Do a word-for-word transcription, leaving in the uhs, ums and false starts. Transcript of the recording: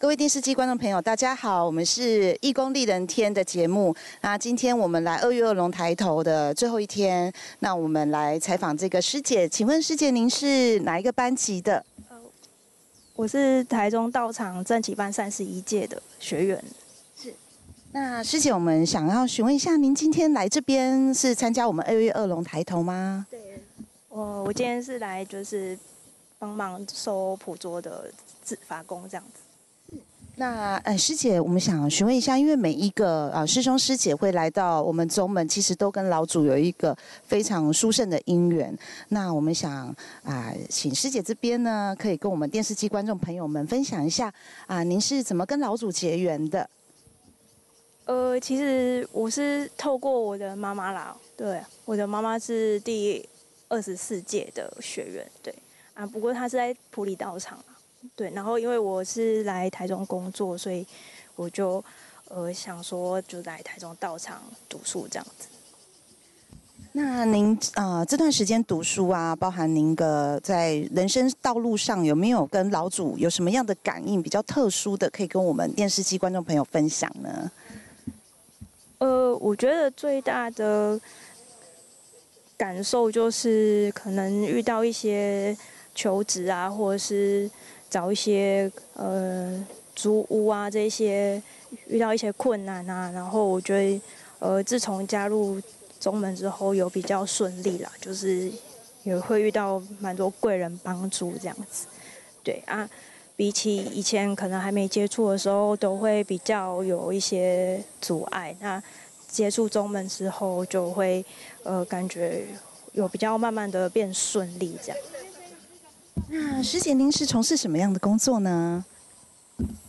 各位电视机观众朋友，大家好，我们是义工丽人天的节目。那今天我们来二月二龙抬头的最后一天，那我们来采访这个师姐。请问师姐，您是哪一个班级的？ 呃，我是台中道场正旗班三十一届的学员。 是。那师姐，我们想要询问一下，您今天来这边是参加我们二月二龙抬头吗？ 对，我我今天是来就是帮忙收普桌的制法工这样子。 那呃，师姐，我们想询问一下，因为每一个啊、呃、师兄师姐会来到我们宗门，其实都跟老祖有一个非常殊胜的因缘。那我们想啊、呃，请师姐这边呢，可以跟我们电视机观众朋友们分享一下啊、呃，您是怎么跟老祖结缘的？ 呃，其实我是透过我的妈妈啦，对，我的妈妈是第二十四届的学员，对啊，不过她是在埔里道场啊。对，然后因为我是来台中工作，所以我就呃想说就来台中道场读书这样子。 那您啊、呃、这段时间读书啊，包含您的在人生道路上有没有跟老祖有什么样的感应比较特殊的，可以跟我们电视机观众朋友分享呢？ 呃，我觉得最大的感受就是可能遇到一些求职啊，或者是找一些呃租屋啊这些遇到一些困难啊，然后我觉得呃自从加入宗门之后有比较顺利啦，就是也会遇到蛮多贵人帮助这样子。对啊，比起以前可能还没接触的时候，都会比较有一些阻碍。那接触宗门之后，就会呃感觉有比较慢慢的变顺利这样。 那师姐，您是从事什么样的工作呢？